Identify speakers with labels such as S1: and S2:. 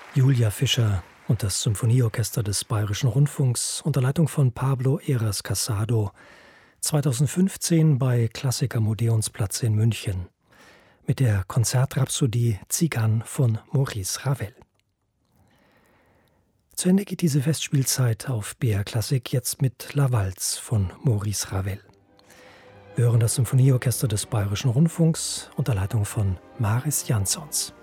S1: Julia Fischer und das Symphonieorchester des Bayerischen Rundfunks unter Leitung von Pablo Heras-Casado 2015 bei Klassiker Odeonsplatz in München mit der Konzertrhapsodie Tzigane von Maurice Ravel. Zu Ende geht diese Festspielzeit auf BR Klassik jetzt mit La Valse von Maurice Ravel. Wir hören das Symphonieorchester des Bayerischen Rundfunks unter Leitung von Mariss Jansons.